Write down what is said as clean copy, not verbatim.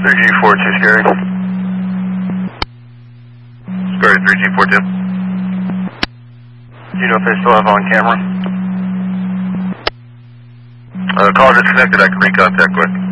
3G42 Scary. Scary 3G42. Do you know if they still have on camera? Call disconnected, I can recontact quick.